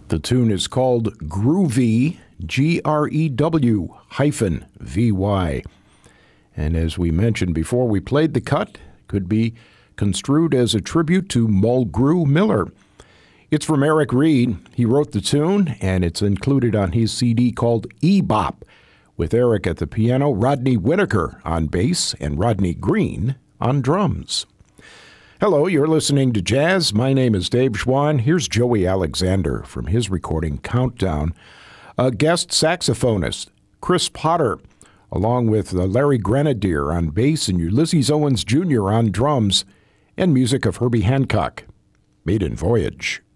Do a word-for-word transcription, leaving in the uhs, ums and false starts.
The tune is called Groovy, G R E W hyphen V Y. And as we mentioned before we played the cut, could be construed as a tribute to Mulgrew Miller. It's from Eric Reed. He wrote the tune, and it's included on his C D called E-Bop, with Eric at the piano, Rodney Whitaker on bass, and Rodney Green on drums. Hello, you're listening to Jazz. My name is Dave Schwann. Here's Joey Alexander from his recording Countdown. A guest saxophonist, Chris Potter, along with Larry Grenadier on bass and Ulysses Owens Junior on drums, and music of Herbie Hancock. Maiden Voyage.